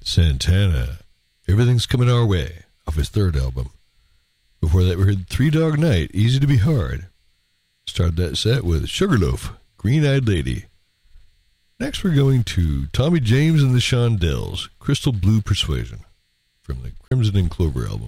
Santana, Everything's Coming Our Way, off his third album. Before that, we heard Three Dog Night, Easy to Be Hard. Started that set with Sugarloaf, Green Eyed Lady. Next, we're going to Tommy James and the Shondells, Crystal Blue Persuasion, from the Crimson and Clover album.